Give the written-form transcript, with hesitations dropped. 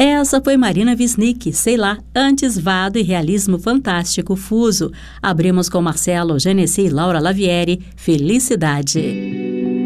Essa foi Marina Wisnik, Sei Lá, antes Vado e Realismo Fantástico Fuso. Abrimos com Marcelo Genesi e Laura Lavieri, Felicidade.